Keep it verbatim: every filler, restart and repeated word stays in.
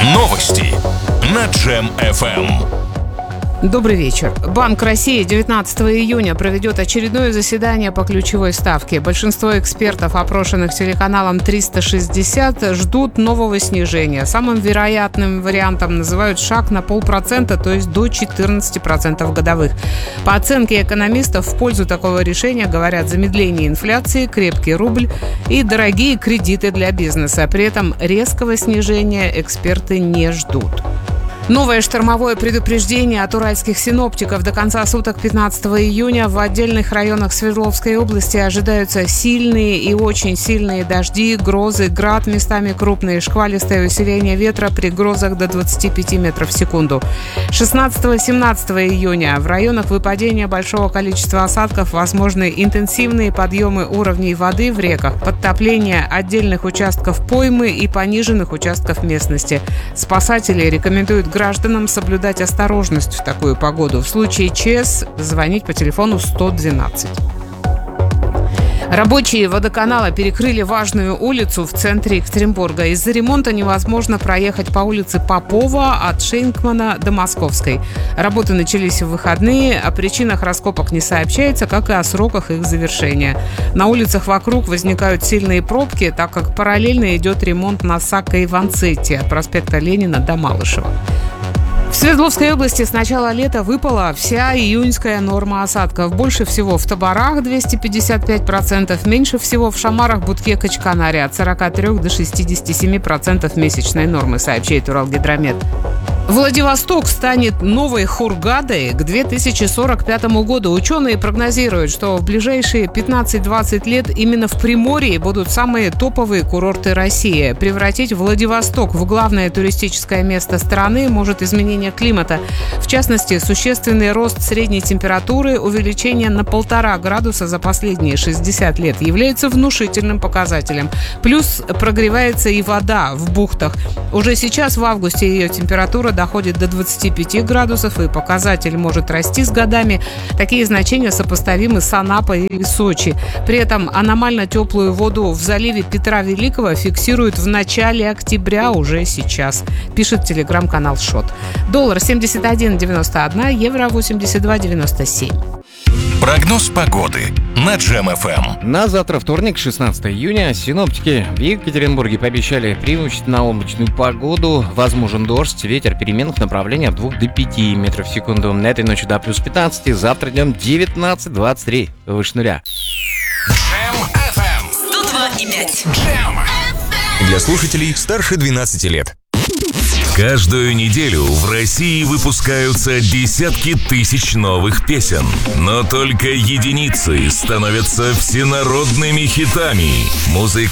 Новости на Джем эф эм. Добрый вечер. Банк России девятнадцатого июня проведет очередное заседание по ключевой ставке. Большинство экспертов, опрошенных телеканалом триста шестьдесят, ждут нового снижения. Самым вероятным вариантом называют шаг на полпроцента, то есть до четырнадцати процентов годовых. По оценке экономистов, в пользу такого решения говорят замедление инфляции, крепкий рубль и дорогие кредиты для бизнеса. При этом резкого снижения эксперты не ждут. Новое штормовое предупреждение от уральских синоптиков. До конца суток пятнадцатого июня в отдельных районах Свердловской области ожидаются сильные и очень сильные дожди, грозы, град, местами крупные, шквалистое усиление ветра при грозах до двадцати пяти метров в секунду. шестнадцатого-семнадцатого июня в районах выпадения большого количества осадков возможны интенсивные подъемы уровней воды в реках, подтопление отдельных участков поймы и пониженных участков местности. Спасатели рекомендуют гражданам соблюдать осторожность в такую погоду. В случае ЧС звонить по телефону сто двенадцать. Рабочие водоканала перекрыли важную улицу в центре Екатеринбурга. Из-за ремонта невозможно проехать по улице Попова от Шейнкмана до Московской. Работы начались в выходные, о причинах раскопок не сообщается, как и о сроках их завершения. На улицах вокруг возникают сильные пробки, так как параллельно идет ремонт на Сакко-Иванцетти от проспекта Ленина до Малышева. В Свердловской области с начала лета выпала вся июньская норма осадков. Больше всего в Табарах двести пятьдесят пять процентов, меньше всего в Шамарах, Будке, Качканаре от сорока трёх до шестидесяти семи процентов месячной нормы, сообщает Уралгидромет. Владивосток станет новой Хургадой к две тысячи сорок пятому году. Ученые прогнозируют, что в ближайшие пятнадцать-двадцать лет именно в Приморье будут самые топовые курорты России. Превратить Владивосток в главное туристическое место страны может изменение климата. В частности, существенный рост средней температуры, увеличение на полтора градуса за последние шестьдесят лет является внушительным показателем. Плюс прогревается и вода в бухтах. Уже сейчас в августе ее температура доходит до двадцати пяти градусов, и показатель может расти с годами. Такие значения сопоставимы с Анапой или Сочи. При этом аномально теплую воду в заливе Петра Великого фиксируют в начале октября уже сейчас, пишет телеграм-канал Шот. Доллар семьдесят один девяносто один, евро восемьдесят два девяносто семь. Прогноз погоды на Джем эф эм. На завтра, вторник, шестнадцатого июня, синоптики в Екатеринбурге пообещали преимущественно облачную погоду. Возможен дождь, ветер переменных направлений от двух до пяти метров в секунду. На этой ночью до плюс пятнадцати, завтра днем девятнадцать двадцать три, выше нуля. Джем эф эм сто два и пять. Джем. Для слушателей старше двенадцати лет. Каждую неделю в России выпускаются десятки тысяч новых песен. Но только единицы становятся всенародными хитами. Музыка